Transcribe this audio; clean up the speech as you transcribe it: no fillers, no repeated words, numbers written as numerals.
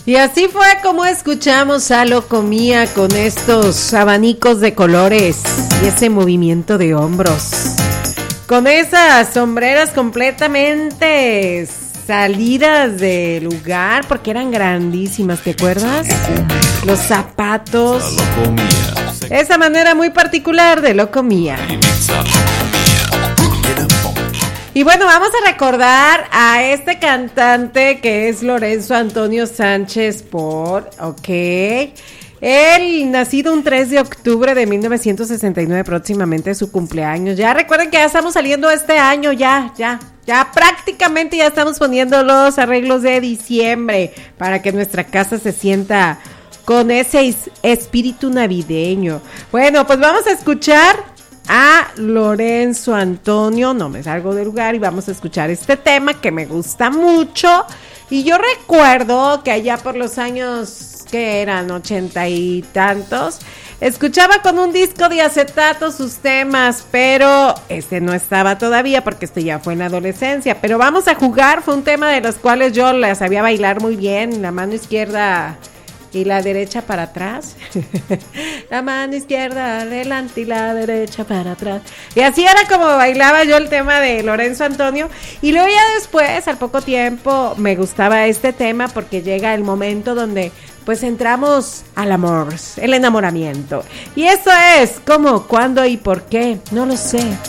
Y así fue como escuchamos a Locomía con estos abanicos de colores y ese movimiento de hombros. Con esas sombreras completamente salidas de lugar porque eran grandísimas, ¿te acuerdas? Los zapatos. Esa manera muy particular de Locomía. Y bueno, vamos a recordar a este cantante que es Lorenzo Antonio Sánchez Por, ok. Él, nacido un 3 de octubre de 1969, próximamente su cumpleaños. Ya recuerden que ya estamos saliendo este año, ya prácticamente ya estamos poniendo los arreglos de diciembre para que nuestra casa se sienta con ese espíritu navideño. Bueno, pues vamos a escuchar a Lorenzo Antonio, no me salgo del lugar, y vamos a escuchar este tema que me gusta mucho. Y yo recuerdo que allá por los años que eran 80 y tantos, escuchaba con un disco de acetato sus temas, pero este no estaba todavía porque este ya fue en la adolescencia. Pero vamos a jugar, fue un tema de los cuales yo la sabía bailar muy bien, la mano izquierda y la derecha para atrás. La mano izquierda adelante y la derecha para atrás. Y así era como bailaba yo el tema de Lorenzo Antonio. Y luego ya después, al poco tiempo, me gustaba este tema porque llega el momento donde pues entramos al amor, el enamoramiento. Y eso es cómo, cuándo y por qué, no lo sé.